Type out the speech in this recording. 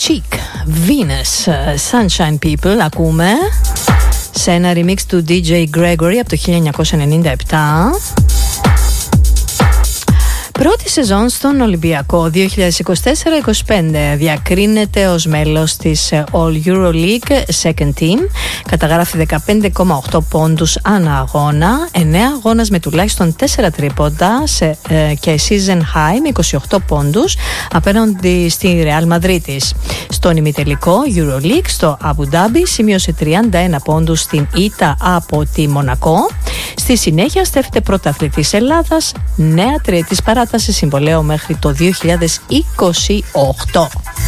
Chic, Venus, Sunshine People ακούμε σε ένα remix του DJ Gregory από το 1997. Πρώτη σεζόν στον Ολυμπιακό 2024-25 διακρίνεται ως μέλος της All EuroLeague Second Team. Καταγράφει 15,8 πόντους ανά αγώνα, 9 αγώνας με τουλάχιστον 4 τρίποντα και season high με 28 πόντους απέναντι στη Real Μαδρίτης. Στον ημιτελικό EuroLeague στο Abu Dhabi σημείωσε 31 πόντους στην ήττα από τη Μονακό. Στη συνέχεια στέφεται πρωταθλητής Ελλάδας, νέα τριετής παράταση συμβολαίου μέχρι το 2028.